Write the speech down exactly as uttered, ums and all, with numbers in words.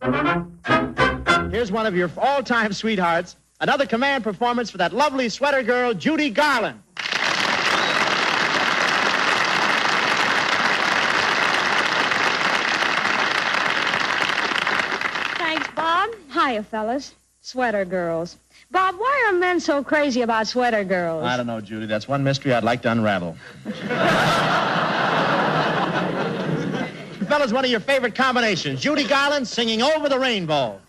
Here's one of your all-time sweethearts, another command performance for that lovely sweater girl, Judy Garland. Thanks, Bob. Hiya, fellas. Sweater girls. Bob, why are men so crazy about sweater girls? I don't know, Judy. That's one mystery I'd like to unravel. Fellas, one of your favorite combinations. Judy Garland singing Over the Rainbow.